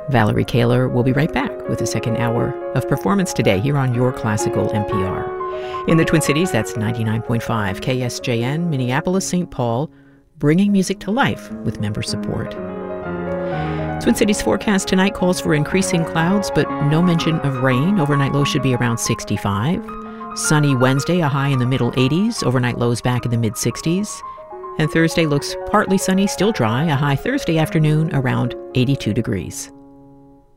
Valerie Kaler will be right back with the second hour of Performance Today here on Your Classical NPR. In the Twin Cities, that's 99.5 KSJN, Minneapolis, St. Paul, bringing music to life with member support. Twin Cities forecast tonight calls for increasing clouds, but no mention of rain. Overnight low should be around 65. Sunny Wednesday, a high in the middle 80s. Overnight lows back in the mid 60s. And Thursday looks partly sunny, still dry. A high Thursday afternoon around 82 degrees.